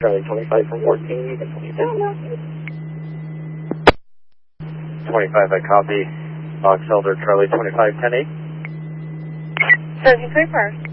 Charlie 25 from 14, you can push down now. 25, I copy. Box Elder, Charlie 25, 10-8. 73 first.